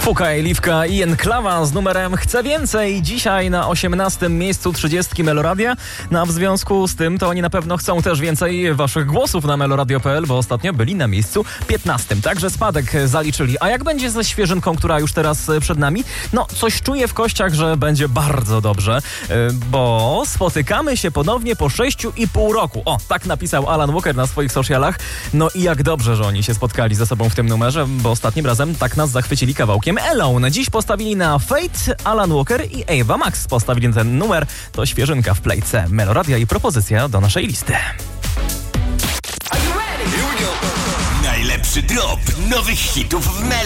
Fuka, Liwka i Enklawa z numerem Chcę Więcej. Dzisiaj na 18. miejscu 30 Meloradia. No a w związku z tym to oni na pewno chcą też więcej waszych głosów na meloradio.pl, bo ostatnio byli na miejscu 15. Także spadek zaliczyli. A jak będzie ze świeżynką, która już teraz przed nami? No coś czuję w kościach, że będzie bardzo dobrze, bo spotykamy się ponownie po 6,5 roku. O, tak napisał Alan Walker na swoich socialach. No i jak dobrze, że oni się spotkali ze sobą w tym numerze, bo ostatnim razem tak nas zachwycili kawałkiem Alone. Dziś postawili na Fate, Alan Walker i Ava Max postawili ten numer. To świeżynka w plejce Meloradia i propozycja do naszej listy. Najlepszy drop nowych hitów w Melo.